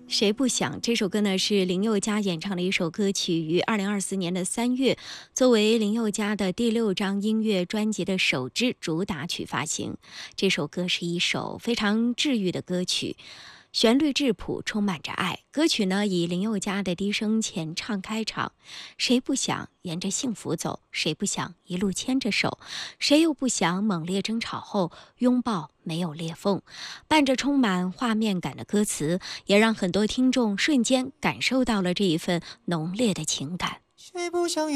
谁不想这首歌呢？是林宥嘉演唱的一首歌曲，于2024年的3月，作为林宥嘉的第6张音乐专辑的首支主打曲发行。这首歌是一首非常治愈的歌曲，旋律质朴，充满着爱。歌曲呢以林宥嘉的低声前唱开场，谁不想沿着幸福走，谁不想一路牵着手，谁又不想猛烈争吵后拥抱没有裂缝。伴着充满画面感的歌词，也让很多听众瞬间感受到了这一份浓烈的情感。 谁不想